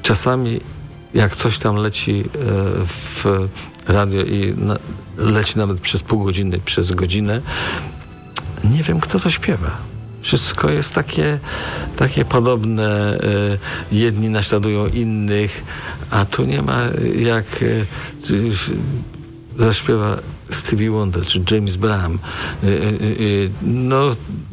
czasami jak coś tam leci w radio i leci nawet przez pół godziny, przez godzinę, nie wiem, kto to śpiewa. Wszystko jest takie podobne. Jedni naśladują innych, a tu nie ma jak zaśpiewa Stevie Wonder czy James Brown. No,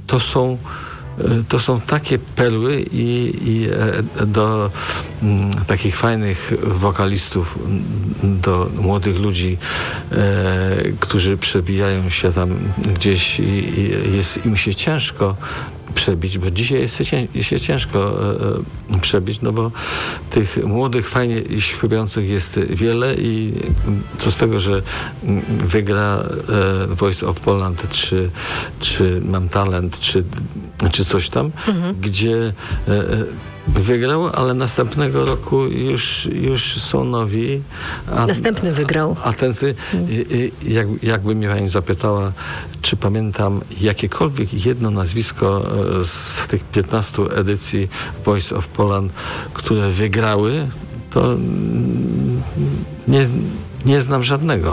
to są takie perły i do takich fajnych wokalistów, do młodych ludzi, którzy przebijają się tam gdzieś i jest im się ciężko przebić, bo dzisiaj jest się ciężko przebić, no bo tych młodych, fajnie śpiewających jest wiele i co z tego, że wygra Voice of Poland, czy Mam Talent, czy coś tam, gdzie wygrał, ale następnego roku już są nowi. Następny wygrał. A ten, jakby mnie pani zapytała, czy pamiętam jakiekolwiek jedno nazwisko z tych 15 edycji Voice of Poland, które wygrały, to nie znam żadnego.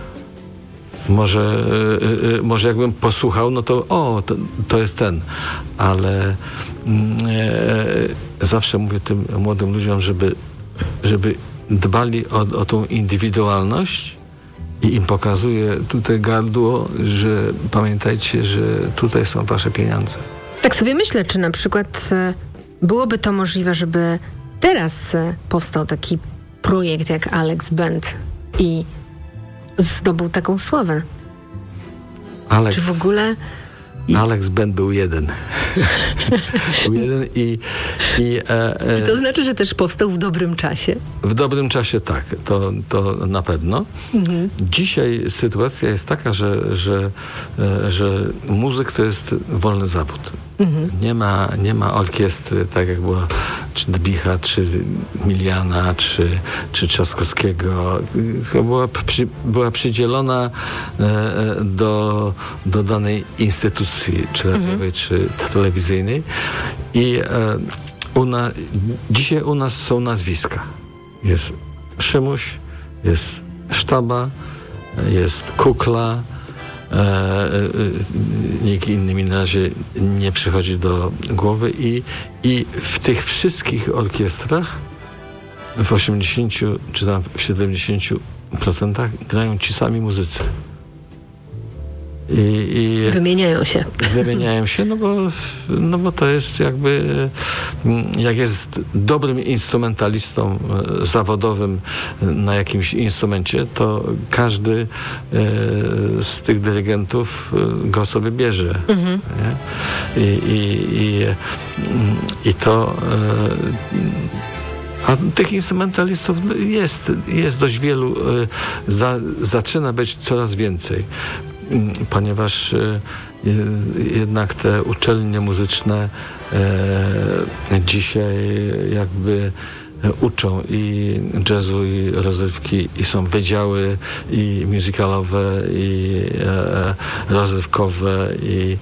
Może jakbym posłuchał, no to jest ten. Ale zawsze mówię tym młodym ludziom, żeby dbali o tą indywidualność i im pokazuję tutaj gardło, że pamiętajcie, że tutaj są wasze pieniądze. Tak sobie myślę, czy na przykład byłoby to możliwe, żeby teraz powstał taki projekt jak Alex Band i zdobył taką sławę. Czy w ogóle... Alex Band był jeden. Był jeden Czy to znaczy, że też powstał w dobrym czasie? W dobrym czasie tak, to na pewno. Mhm. Dzisiaj sytuacja jest taka, że muzyk to jest wolny zawód. Mhm. Nie ma orkiestry, tak jak była czy Dbicha, czy Miliana, czy Trzaskowskiego. Była przydzielona do danej instytucji, czy radiowej, czy telewizyjnej. I dzisiaj u nas są nazwiska. Jest Szymuś, jest Sztaba, jest Kukla. Nikt inny mi na razie nie przychodzi do głowy i w tych wszystkich orkiestrach w 80 czy tam w 70% grają ci sami muzycy. I wymieniają się, no bo to jest jakby, jak jest dobrym instrumentalistą zawodowym na jakimś instrumencie, to każdy z tych dyrygentów go sobie bierze. Mhm. I to a tych instrumentalistów jest dość wielu, zaczyna być coraz więcej. Ponieważ jednak te uczelnie muzyczne dzisiaj jakby uczą i jazzu, i rozrywki, i są wydziały i musicalowe, i rozrywkowe, i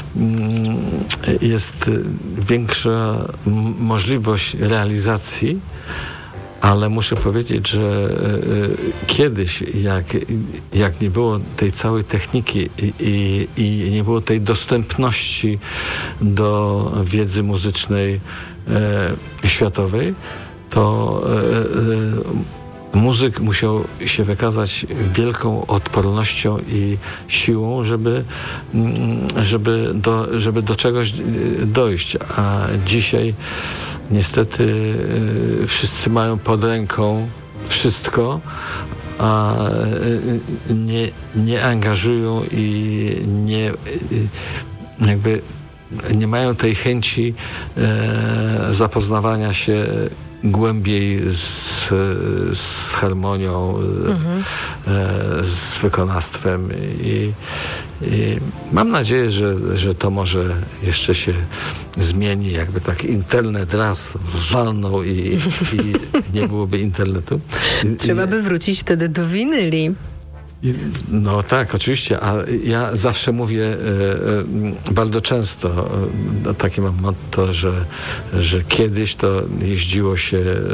jest większa możliwość realizacji. Ale muszę powiedzieć, że kiedyś, jak nie było tej całej techniki i nie było tej dostępności do wiedzy muzycznej światowej, to muzyk musiał się wykazać wielką odpornością i siłą, żeby do czegoś dojść. A dzisiaj niestety wszyscy mają pod ręką wszystko, a nie angażują i nie mają tej chęci zapoznawania się głębiej z harmonią, z wykonawstwem i mam nadzieję, że to może jeszcze się zmieni, jakby tak internet raz walnął i nie byłoby internetu. Trzeba by wrócić wtedy do winyli. No tak, oczywiście, a ja zawsze mówię bardzo często, takie mam motto, że kiedyś to jeździło się